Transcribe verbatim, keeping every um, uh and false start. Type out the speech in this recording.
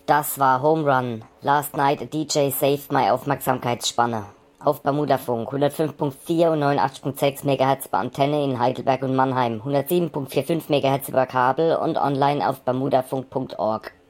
Das war Home Run. Last night a D J saved my Aufmerksamkeitsspanne. Auf Bermudafunk hundertfünf Komma vier und neunundachtzig Komma sechs Megahertz bei Antenne in Heidelberg und Mannheim, hundertsieben Komma fünfundvierzig Megahertz über Kabel und online auf bermudafunk Punkt org.